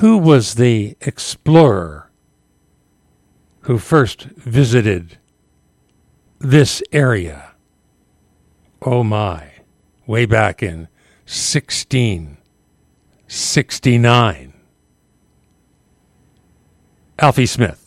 Who was the explorer who first visited this area? Oh my, way back in 1669. Alfie Smith.